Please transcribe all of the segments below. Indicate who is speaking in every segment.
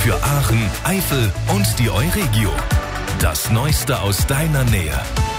Speaker 1: für Aachen, Eifel und die Euregio. Das Neueste aus deiner Nähe.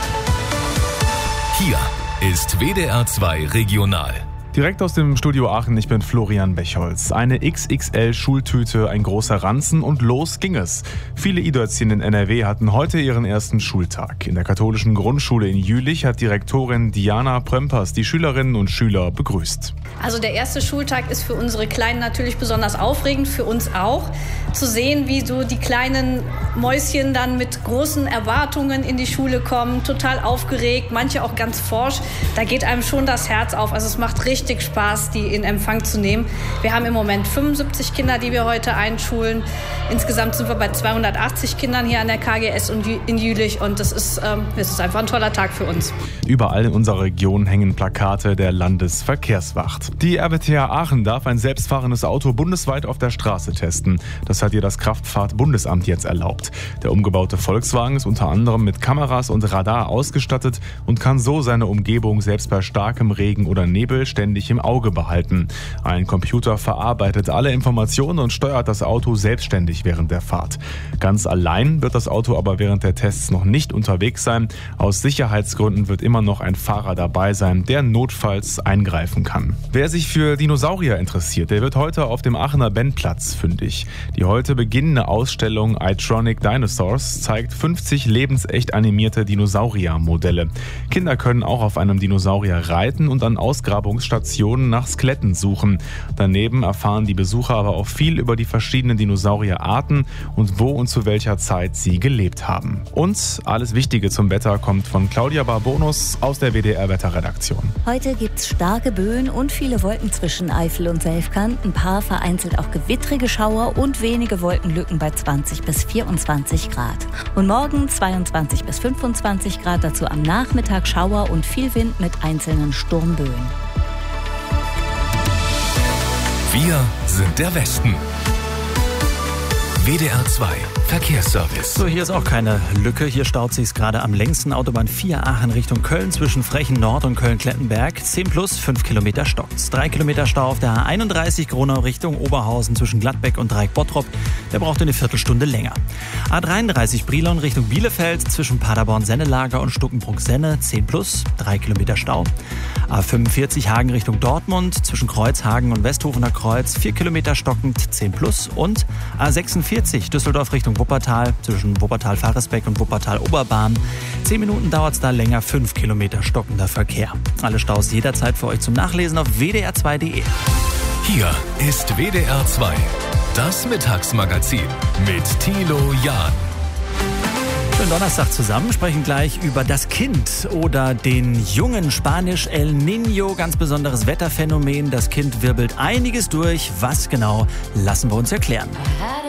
Speaker 1: Hier ist WDR 2 Regional.
Speaker 2: Direkt aus dem Studio Aachen, ich bin Florian Bechholz. Eine XXL-Schultüte, ein großer Ranzen und los ging es. Viele Idötzchen in NRW hatten heute ihren ersten Schultag. In der katholischen Grundschule in Jülich hat Direktorin Diana Prömpers die Schülerinnen und Schüler begrüßt.
Speaker 3: Also der erste Schultag ist für unsere Kleinen natürlich besonders aufregend, für uns auch. Zu sehen, wie so die kleinen Mäuschen dann mit großen Erwartungen in die Schule kommen, total aufgeregt, manche auch ganz forsch. Da geht einem schon das Herz auf. Also es macht richtig Spaß, die in Empfang zu nehmen. Wir haben im Moment 75 Kinder, die wir heute einschulen. Insgesamt sind wir bei 280 Kindern hier an der KGS und in Jülich und das ist einfach ein toller Tag für uns.
Speaker 2: Überall in unserer Region hängen Plakate der Landesverkehrswacht. Die RWTH Aachen darf ein selbstfahrendes Auto bundesweit auf der Straße testen. Das hat ihr das Kraftfahrtbundesamt jetzt erlaubt. Der umgebaute Volkswagen ist unter anderem mit Kameras und Radar ausgestattet und kann so seine Umgebung selbst bei starkem Regen oder Nebel ständig im Auge behalten. Ein Computer verarbeitet alle Informationen und steuert das Auto selbstständig während der Fahrt. Ganz allein wird das Auto aber während der Tests noch nicht unterwegs sein. Aus Sicherheitsgründen wird immer noch ein Fahrer dabei sein, der notfalls eingreifen kann. Wer sich für Dinosaurier interessiert, der wird heute auf dem Aachener Bennplatz fündig. Die heute beginnende Ausstellung Itronic Dinosaurs zeigt 50 lebensecht animierte Dinosaurier-Modelle. Kinder können auch auf einem Dinosaurier reiten und an Ausgrabungsstationen nach Skeletten suchen. Daneben erfahren die Besucher aber auch viel über die verschiedenen Dinosaurierarten und wo und zu welcher Zeit sie gelebt haben. Und alles Wichtige zum Wetter kommt von Claudia Barbonus aus der WDR-Wetterredaktion.
Speaker 4: Heute gibt's starke Böen und viele Wolken zwischen Eifel und Selfkant. Ein paar vereinzelt auch gewittrige Schauer und wenige Wolkenlücken bei 20 bis 24 Grad. Und morgen 22 bis 25 Grad, dazu am Nachmittag Schauer und viel Wind mit einzelnen Sturmböen.
Speaker 1: Wir sind der Westen. WDR 2 Verkehrsservice.
Speaker 5: So, hier ist auch keine Lücke. Hier staut sich's gerade am längsten. Autobahn 4 Aachen Richtung Köln zwischen Frechen Nord und Köln-Klettenberg. 10 plus, 5 Kilometer stockt's. 3 Kilometer Stau auf der A31 Gronau Richtung Oberhausen zwischen Gladbeck und Dreieck-Bottrop. Der braucht eine Viertelstunde länger. A33 Brilon Richtung Bielefeld zwischen Paderborn-Sennelager und Stuckenbruck-Senne. 10 plus, 3 Kilometer Stau. A45 Hagen Richtung Dortmund zwischen Kreuzhagen und Westhofener Kreuz. 4 Kilometer stockend, 10 plus. Und A46 Düsseldorf Richtung Wuppertal zwischen Wuppertal-Faresbeck und Wuppertal-Oberbahn. 10 Minuten dauert es da länger, 5 Kilometer stockender Verkehr. Alle Staus jederzeit für euch zum Nachlesen auf wdr2.de.
Speaker 1: Hier ist WDR 2, das Mittagsmagazin mit Thilo Jahn.
Speaker 5: Schönen Donnerstag zusammen, sprechen gleich über das Kind oder den Jungen. Spanisch El Niño, ganz besonderes Wetterphänomen. Das Kind wirbelt einiges durch. Was genau, lassen wir uns erklären.